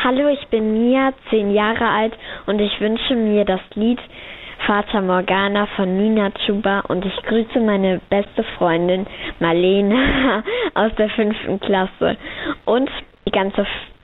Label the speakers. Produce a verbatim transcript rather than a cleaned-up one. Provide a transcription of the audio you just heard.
Speaker 1: Hallo, ich bin Mia, zehn Jahre alt und ich wünsche mir das Lied Fata Morgana von Nina Chuba und ich grüße meine beste Freundin Marlene aus der fünften Klasse und die ganze